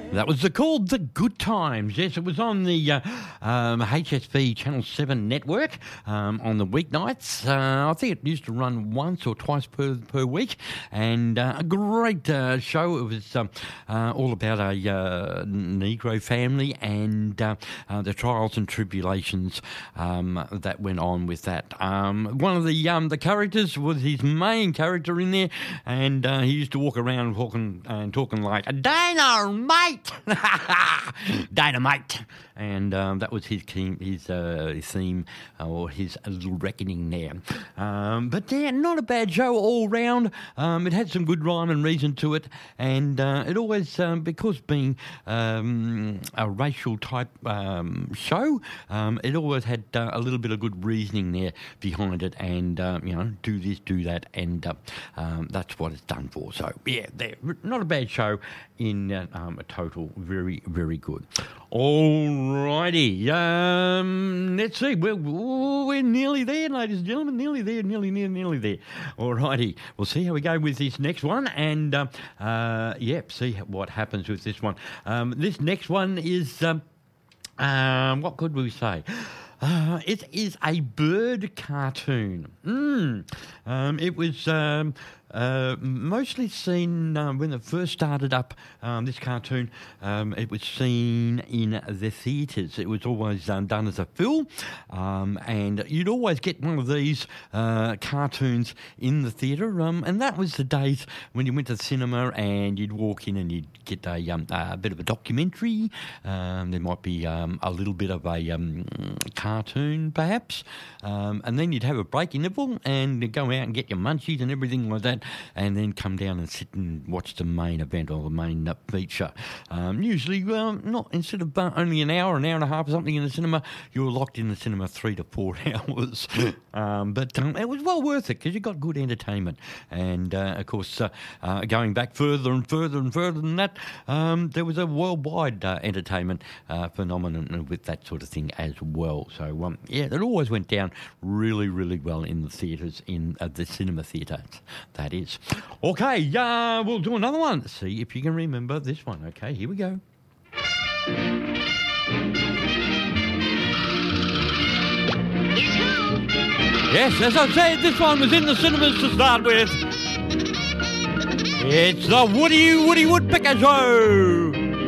That was called The Good Times. Yes, it was on the HSV Channel 7 network on the weeknights. I think it used to run once or twice per week, and a great show. It was all about a Negro family and the trials and tribulations that went on with that. One of the characters was his main character in there, and he used to walk around talking like, "Dynamite! Dynamite!" And that was his theme or his little reckoning there. But yeah, not a bad show all round. It had some good rhyme and reason to it, and it always, because being a racial type show, it always had a little bit of good reasoning there behind it, and do this, do that, and that's what it's done for. So yeah, not a bad show in a total. Very, very good. Alrighty, let's see. We're nearly there, ladies and gentlemen. Nearly there. Alrighty, we'll see how we go with this next one, and see what happens with this one. This next one is what could we say? It is a bird cartoon. It was mostly seen when it first started up, this cartoon. It was seen in the theatres. It was always done as a film, and you'd always get one of these cartoons in the theatre, and that was the days when you went to the cinema and you'd walk in and you'd get a bit of a documentary. There might be a little bit of a cartoon, perhaps, and then you'd have a break interval and go out and get your munchies and everything like that, and then come down and sit and watch the main event or the main feature. Usually, not instead of only an hour and a half or something in the cinema, you were locked in the cinema 3 to 4 hours. But it was well worth it because you got good entertainment. And, of course, going back further and further than that, there was a worldwide entertainment phenomenon with that sort of thing as well. So, it always went down really, really well in the theatres, in the cinema theatres, that is. Okay, we'll do another one. See if you can remember this one. Okay, here we go. Yes, as I said, this one was in the cinemas to start with. It's the Woody Woodpecker Show.